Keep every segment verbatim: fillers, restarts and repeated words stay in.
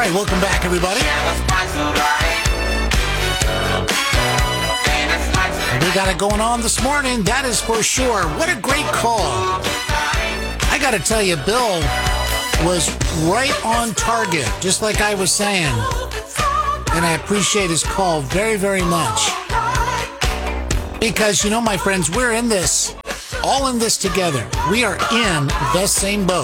right, welcome back, everybody. We got it going on this morning, that is for sure. What a great call. I got to tell you, Bill was right on target, just like I was saying. And I appreciate his call very, very much. Because, you know, my friends, we're in this, all in this together. We are in the same boat.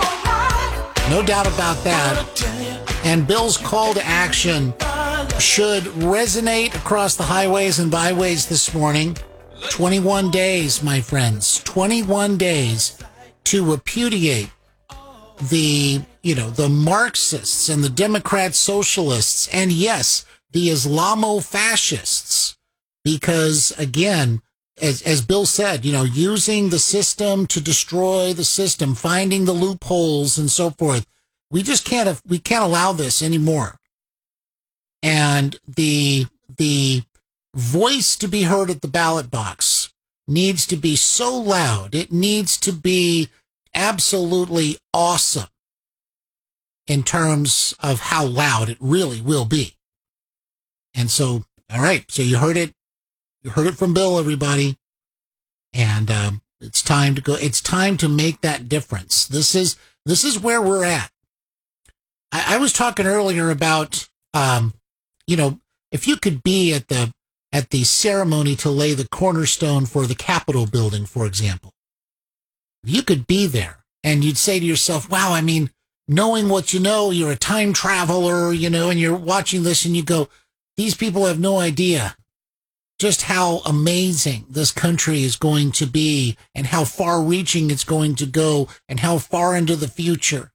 No doubt about that. And Bill's call to action should resonate across the highways and byways this morning. twenty-one days, my friends. twenty-one days to repudiate the, you know, the Marxists and the Democrat socialists. And yes, the Islamo-fascists. Because, again, as, as Bill said, you know, using the system to destroy the system, finding the loopholes and so forth. We just can't, we can't allow this anymore. And the, the voice to be heard at the ballot box needs to be so loud. It needs to be absolutely awesome in terms of how loud it really will be. And so, all right, so you heard it. You heard it from Bill, everybody. And um, it's time to go. It's time to make that difference. This is this is where we're at. I, I was talking earlier about, um, you know, if you could be at the at the ceremony to lay the cornerstone for the Capitol building, for example, you could be there and you'd say to yourself, wow, I mean, knowing what you know, you're a time traveler, you know, and you're watching this and you go, these people have no idea just how amazing this country is going to be and how far-reaching it's going to go and how far into the future.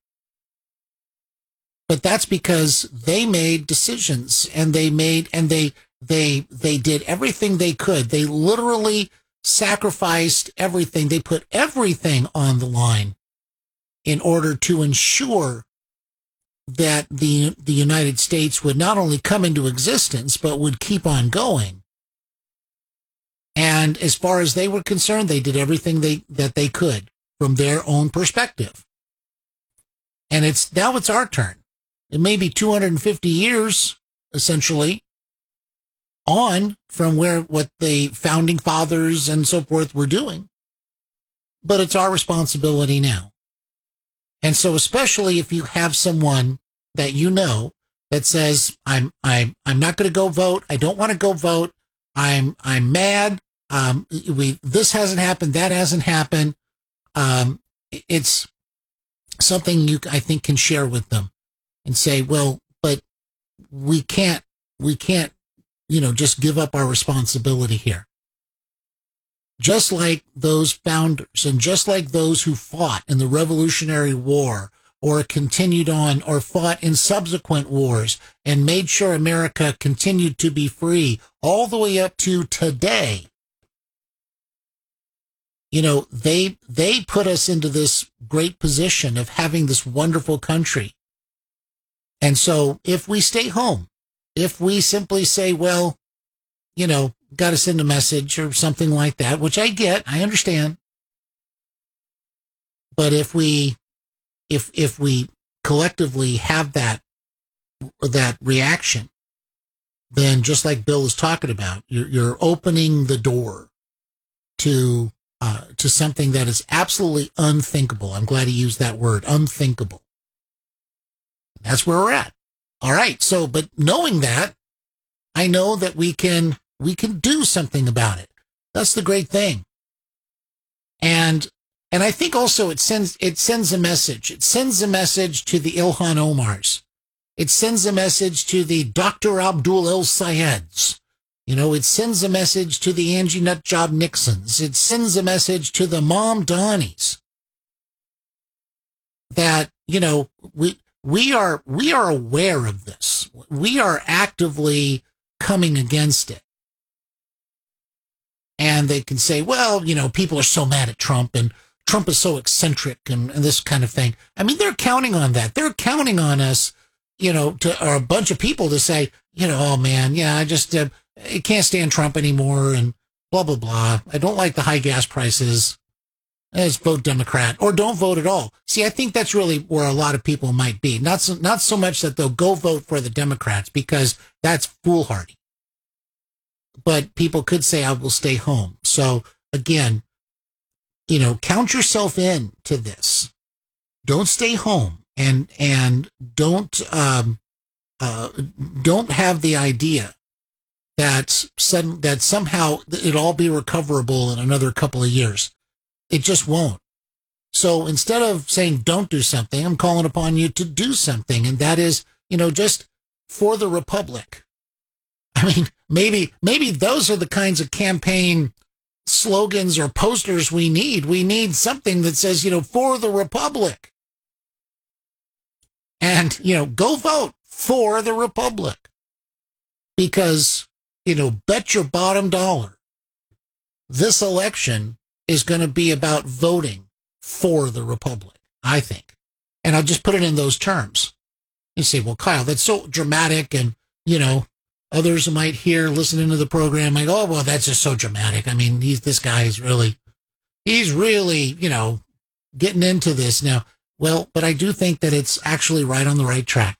But that's because they made decisions and they made, and they, they, they did everything they could. They literally sacrificed everything. They put everything on the line in order to ensure that the, the United States would not only come into existence, but would keep on going. And as far as they were concerned, they did everything they that they could from their own perspective. And it's now it's our turn. It may be two hundred fifty years, essentially, on from where what the founding fathers and so forth were doing. But it's our responsibility now. And so especially if you have someone that you know that says, I'm I'm I'm not going to go vote. I don't want to go vote. I'm I'm mad. Um, we, this hasn't happened. That hasn't happened. Um, it's something you, I think, can share with them and say, well, but we can't, we can't, you know, just give up our responsibility here. Just like those founders and just like those who fought in the Revolutionary War or continued on or fought in subsequent wars and made sure America continued to be free all the way up to today. You know, they they put us into this great position of having this wonderful country. And so if we stay home, if we simply say, well, you know, got to send a message or something like that, which I get, I understand. But if we if if we collectively have that that reaction, then just like Bill is talking about, you're, you're opening the door to Uh, to something that is absolutely unthinkable. I'm glad he used that word, unthinkable. That's where we're at. All right. So, but knowing that, I know that we can, we can do something about it. That's the great thing. And, and I think also it sends, it sends a message. It sends a message to the Ilhan Omars. It sends a message to the Doctor Abdul El Sayeds. You know, it sends a message to the Angie Nutjob Nixons. It sends a message to the Mom Donnies that, you know, we, we are, we are aware of this. We are actively coming against it. And they can say, well, you know, people are so mad at Trump and Trump is so eccentric and, and this kind of thing. I mean, they're counting on that. They're counting on us, you know, to, or a bunch of people to say, you know, oh man, yeah, I just, uh, I can't stand Trump anymore and blah, blah, blah. I don't like the high gas prices. let's vote Democrat or don't vote at all. See, I think that's really where a lot of people might be. Not so, not so much that they'll go vote for the Democrats, because that's foolhardy. But people could say, I will stay home. So again, you know, count yourself in to this. Don't stay home, and, and don't, um, uh, don't have the idea that sudden, that somehow it'll all be recoverable in another couple of years. It just won't. So instead of saying don't do something, I'm calling upon you to do something. And that is, you know, just for the Republic. I mean, maybe, maybe those are the kinds of campaign slogans or posters we need. We need something that says, you know, for the Republic. And, you know, go vote for the Republic. Because, you know, bet your bottom dollar, this election is going to be about voting for the Republic, I think. And I'll just put it in those terms. You say, well, Kyle, that's so dramatic. And, you know, others might hear listening to the program like, oh, well, that's just so dramatic. I mean, he's, this guy is really, he's really, you know, getting into this now. Well, but I do think that it's actually right on the right track.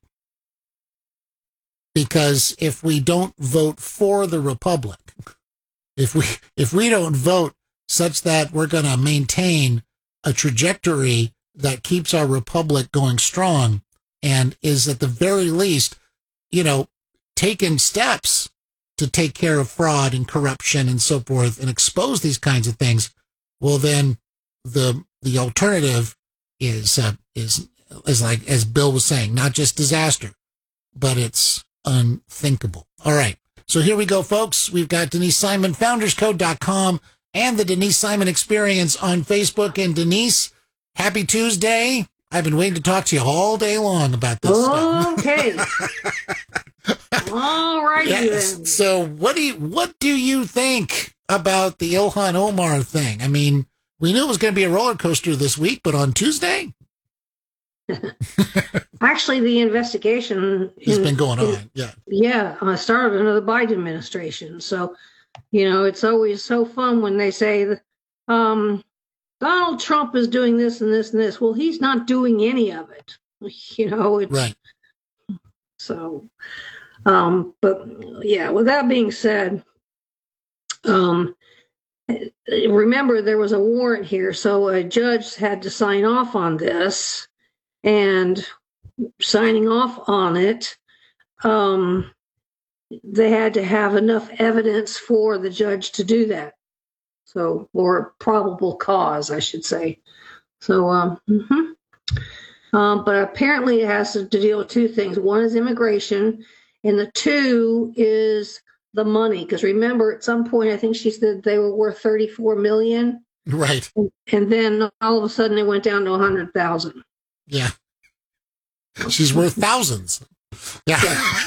Because if we don't vote for the Republic, if we, if we don't vote such that we're going to maintain a trajectory that keeps our Republic going strong and is at the very least, you know, taking steps to take care of fraud and corruption and so forth and expose these kinds of things, well, then the the alternative is uh, is is like, as Bill was saying, not just disaster, but it's unthinkable. All right. So here we go, folks. We've got Denise Simon, founders code dot com, and the Denise Simon Experience on Facebook. And Denise, happy Tuesday. I've been waiting to talk to you all day long about this okay. stuff. All right. Yes. Then. So what do you, what do you think about the Ilhan Omar thing? I mean, we knew it was going to be a roller coaster this week, but on Tuesday? Actually, the investigation has in, been going in, on. Yeah. Yeah. Uh, started under the Biden administration. So, you know, it's always so fun when they say that, um, Donald Trump is doing this and this and this. Well, he's not doing any of it. You know, it's right. So, um, but yeah, with that being said, um, remember there was a warrant here. So a judge had to sign off on this, and signing off on it, um, they had to have enough evidence for the judge to do that. So, or probable cause, I should say. So, um, mm-hmm. um, but apparently it has to deal with two things. One is immigration, and the two is the money. Because remember, at some point, I think she said they were worth thirty-four million dollars. Right. And, and then all of a sudden it went down to one hundred thousand. Yeah. She's worth thousands. Yeah.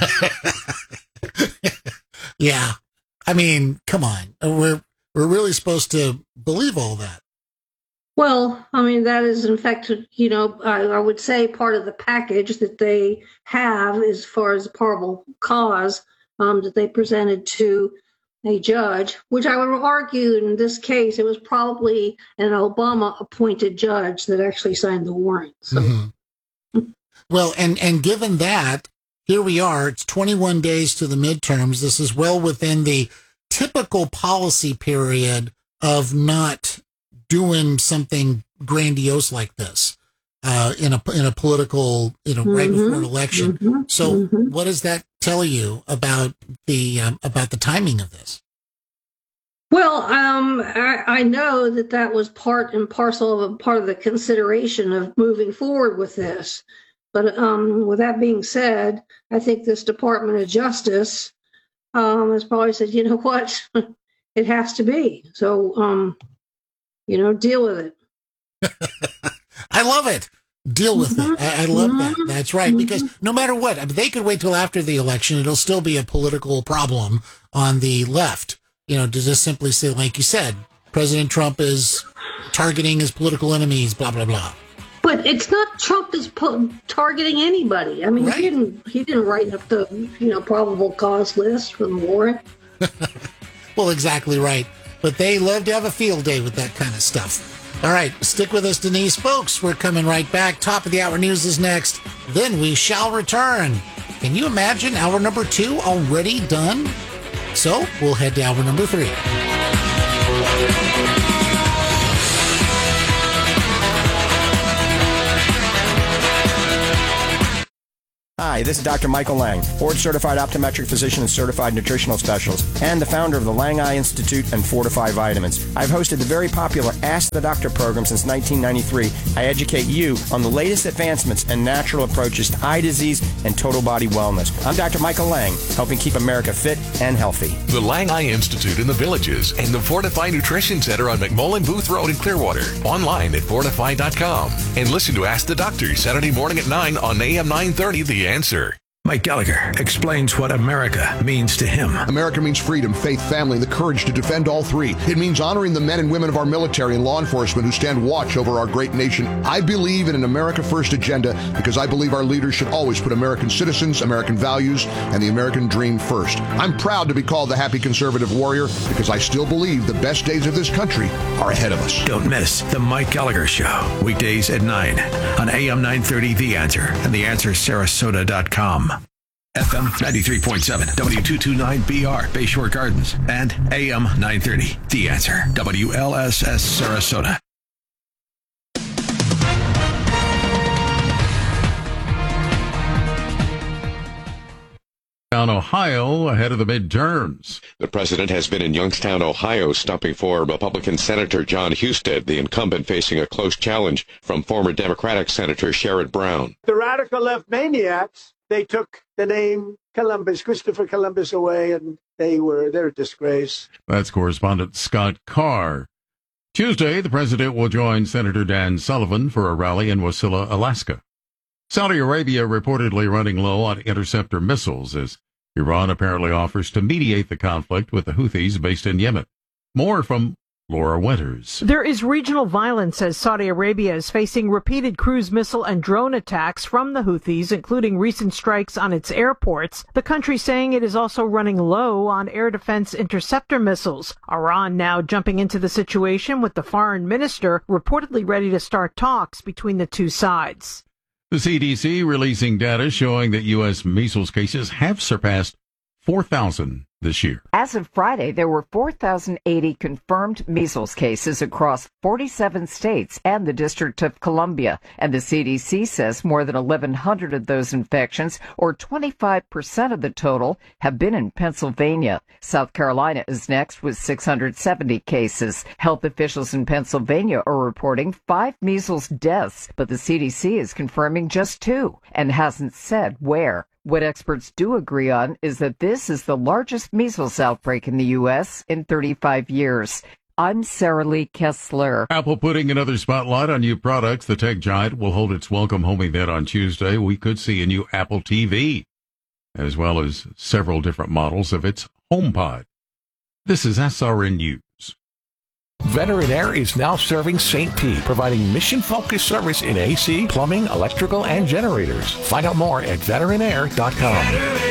Yeah. Yeah. I mean, come on. We're, we're really supposed to believe all that. Well, I mean, that is, in fact, you know, I, I would say part of the package that they have as far as probable cause um, that they presented to a judge, which I would argue in this case, it was probably an Obama appointed judge that actually signed the warrant. So. Mm-hmm. Well, and, and given that, here we are, it's twenty-one days to the midterms. This is well within the typical policy period of not doing something grandiose like this uh, in a in a political, you know, mm-hmm. right before an election. Mm-hmm. So, mm-hmm. what does that tell you about the um, about the timing of this? Well, um, I, I know that that was part and parcel of a part of the consideration of moving forward with this. But um, with that being said, I think this Department of Justice um, has probably said, you know what, it has to be. So, um, you know, deal with it. I love it. Deal with mm-hmm. it. I, I love mm-hmm. that. That's right. Mm-hmm. Because no matter what, I mean, they could wait till after the election. It'll still be a political problem on the left. You know, to just simply say, like you said, President Trump is targeting his political enemies, blah, blah, blah. But it's not Trump is po- targeting anybody. I mean, right. he didn't he didn't write up the, you know, probable cause list for the warrant. Well, exactly right. But they love to have a field day with that kind of stuff. All right, stick with us, Denise. Folks, we're coming right back. Top of the hour news is next. Then we shall return. Can you imagine hour number two already done? So we'll head to hour number three. Hi, this is Doctor Michael Lang, board-certified optometric physician and certified nutritional specialist, and the founder of the Lang Eye Institute and Fortify Vitamins. I've hosted the very popular Ask the Doctor program since nineteen ninety-three. I educate you on the latest advancements and natural approaches to eye disease and total body wellness. I'm Doctor Michael Lang, helping keep America fit and healthy. The Lang Eye Institute in the Villages and the Fortify Nutrition Center on McMullen Booth Road in Clearwater. Online at fortify dot com. And listen to Ask the Doctor Saturday morning at nine on A M nine thirty, The Answer. Mike Gallagher explains what America means to him. America means freedom, faith, family, and the courage to defend all three. It means honoring the men and women of our military and law enforcement who stand watch over our great nation. I believe in an America First agenda because I believe our leaders should always put American citizens, American values, and the American dream first. I'm proud to be called the happy conservative warrior because I still believe the best days of this country are ahead of us. Don't miss The Mike Gallagher Show, weekdays at nine on A M nine thirty The Answer and the answer sarasota dot com. F M ninety-three point seven, W two twenty-nine B R, Bayshore Gardens, and A M nine thirty, The Answer, W L S S Sarasota. Ohio ahead of the midterms. The president has been in Youngstown, Ohio, stopping for Republican Senator John Husted, the incumbent facing a close challenge from former Democratic Senator Sherrod Brown. The radical left maniacs, they took the name Columbus, Christopher Columbus away, and they were, they're a disgrace. That's correspondent Scott Carr. Tuesday, the president will join Senator Dan Sullivan for a rally in Wasilla, Alaska. Saudi Arabia reportedly running low on interceptor missiles as Iran apparently offers to mediate the conflict with the Houthis based in Yemen. More from Laura Winters. There is regional violence as Saudi Arabia is facing repeated cruise missile and drone attacks from the Houthis, including recent strikes on its airports. The country saying it is also running low on air defense interceptor missiles. Iran now jumping into the situation with the foreign minister reportedly ready to start talks between the two sides. The C D C releasing data showing that U S measles cases have surpassed four thousand this year. As of Friday, there were four thousand eighty confirmed measles cases across forty-seven states and the District of Columbia. And the C D C says more than eleven hundred of those infections, or twenty-five percent of the total, have been in Pennsylvania. South Carolina is next with six hundred seventy cases. Health officials in Pennsylvania are reporting five measles deaths, but the C D C is confirming just two and hasn't said where. What experts do agree on is that this is the largest measles outbreak in the U S in thirty-five years. I'm Sarah Lee Kessler. Apple putting another spotlight on new products. The tech giant will hold its welcome home event on Tuesday. We could see a new Apple T V, as well as several different models of its HomePod. This is S R N News. Veteran Air is now serving Saint Pete, providing mission-focused service in A C, plumbing, electrical, and generators. Find out more at veteran air dot com.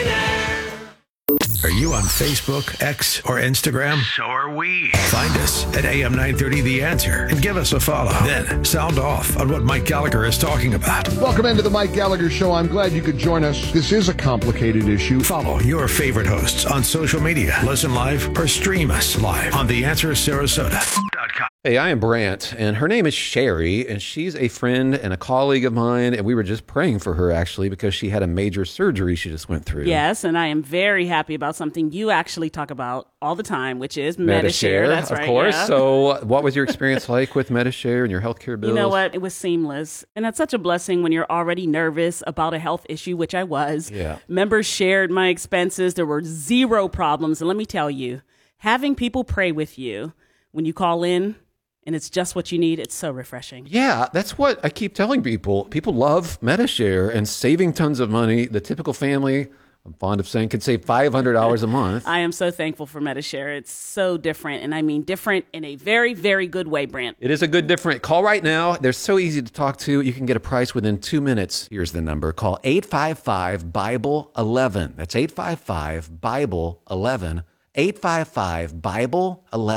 Are you on Facebook, X, or Instagram? So are we. Find us at A M nine thirty The Answer and give us a follow. Then sound off on what Mike Gallagher is talking about. Welcome into the Mike Gallagher Show. I'm glad you could join us. This is a complicated issue. Follow your favorite hosts on social media. Listen live or stream us live on the answer sarasota dot com. Hey, I am Brant, and her name is Sherry, and she's a friend and a colleague of mine, and we were just praying for her, actually, because she had a major surgery she just went through. Yes, and I am very happy about something you actually talk about all the time, which is Medi-Share. Medi-Share, That's of right, course. yeah. So what was your experience like with Medi-Share and your healthcare bills? You know what? It was seamless, and that's such a blessing when you're already nervous about a health issue, which I was. Yeah. Members shared my expenses. There were zero problems, and let me tell you, having people pray with you when you call in, and it's just what you need, it's so refreshing. Yeah, that's what I keep telling people. People love Medi-Share and saving tons of money. The typical family, I'm fond of saying, could save five hundred dollars a month. I am so thankful for Medi-Share. It's so different, and I mean different in a very, very good way, Brant. It is a good different. Call right now. They're so easy to talk to. You can get a price within two minutes. Here's the number. Call eight five five, Bible eleven. That's eight five five, Bible eleven. eight five five, Bible eleven.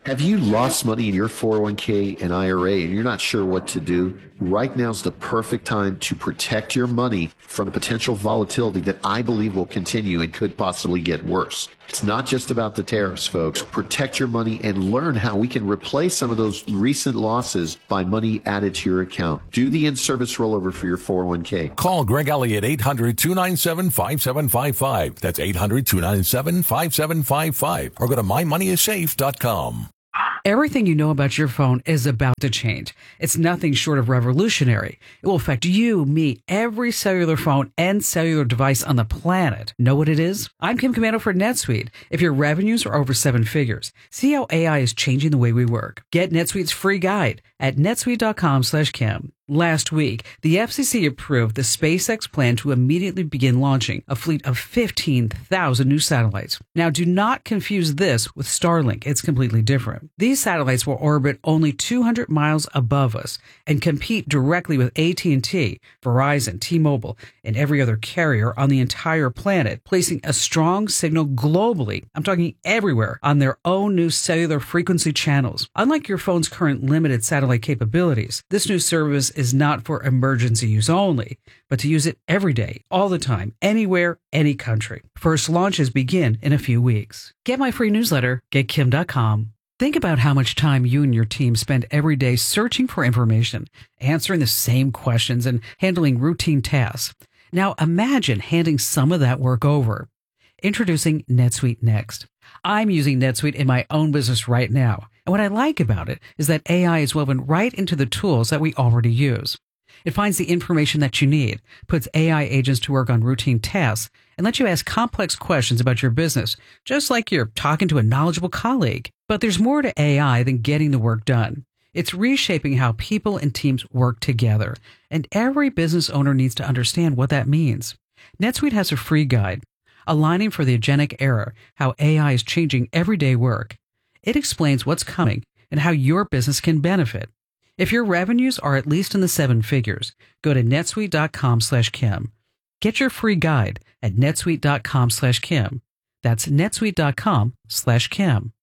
Have you lost money in your four oh one k and I R A and you're not sure what to do? Right now's the perfect time to protect your money from potential volatility that I believe will continue and could possibly get worse. It's not just about the tariffs, folks. Protect your money and learn how we can replace some of those recent losses by money added to your account. Do the in-service rollover for your four oh one k. Call Greg Elliott, eight hundred, two nine seven, five seven five five. That's eight hundred, two nine seven, five seven five five. Or go to my money is safe dot com. Everything you know about your phone is about to change. It's nothing short of revolutionary. It will affect you, me, every cellular phone and cellular device on the planet. Know what it is? I'm Kim Commando for NetSuite. If your revenues are over seven figures, see how A I is changing the way we work. Get NetSuite's free guide at netsuite dot com slash Kim. Last week, the F C C approved the SpaceX plan to immediately begin launching a fleet of fifteen thousand new satellites. Now, do not confuse this with Starlink. It's completely different. These satellites will orbit only two hundred miles above us and compete directly with A T and T, Verizon, T-Mobile, and every other carrier on the entire planet, placing a strong signal globally, I'm talking everywhere, on their own new cellular frequency channels. Unlike your phone's current limited satellite capabilities, this new service is not for emergency use only, but to use it every day, all the time, anywhere, any country. First launches begin in a few weeks. Get my free newsletter, get kim dot com. Think about how much time you and your team spend every day searching for information, answering the same questions, and handling routine tasks. Now imagine handing some of that work over. Introducing NetSuite Next. I'm using NetSuite in my own business right now. And what I like about it is that A I is woven right into the tools that we already use. It finds the information that you need, puts A I agents to work on routine tasks, and lets you ask complex questions about your business, just like you're talking to a knowledgeable colleague. But there's more to A I than getting the work done. It's reshaping how people and teams work together, and every business owner needs to understand what that means. NetSuite has a free guide, Aligning for the Agentic Era, How A I is Changing Everyday Work. It explains what's coming and how your business can benefit. If your revenues are at least in the seven figures, go to netsuite dot com slash Kim. Get your free guide at netsuite dot com slash Kim. That's netsuite dot com slash Kim.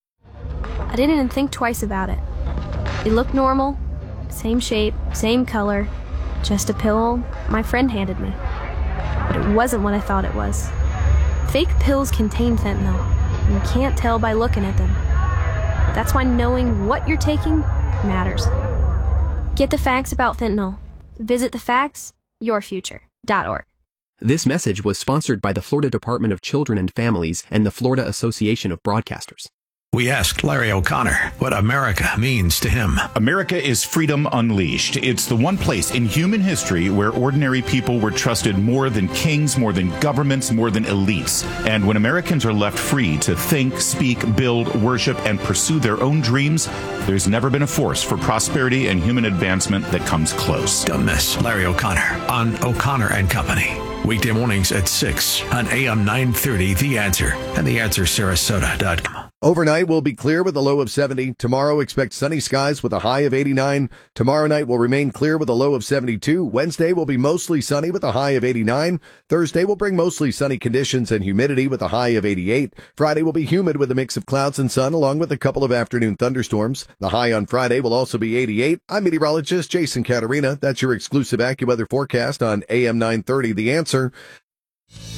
I didn't even think twice about it. It looked normal, same shape, same color, just a pill my friend handed me. But it wasn't what I thought it was. Fake pills contain fentanyl, and you can't tell by looking at them. That's why knowing what you're taking matters. Get the facts about fentanyl. Visit the facts your future dot org. This message was sponsored by the Florida Department of Children and Families and the Florida Association of Broadcasters. We asked Larry O'Connor what America means to him. America is freedom unleashed. It's the one place in human history where ordinary people were trusted more than kings, more than governments, more than elites. And when Americans are left free to think, speak, build, worship, and pursue their own dreams, there's never been a force for prosperity and human advancement that comes close. Don't miss Larry O'Connor on O'Connor and Company. Weekday mornings at six on A M nine thirty, The Answer, and the answer sarasota dot com. Overnight will be clear with a low of seventy. Tomorrow expect sunny skies with a high of eighty-nine. Tomorrow night will remain clear with a low of seventy-two. Wednesday will be mostly sunny with a high of eighty-nine. Thursday will bring mostly sunny conditions and humidity with a high of eighty-eight. Friday will be humid with a mix of clouds and sun along with a couple of afternoon thunderstorms. The high on Friday will also be eighty-eight. I'm meteorologist Jason Caterina. That's your exclusive AccuWeather forecast on A M nine thirty The Answer.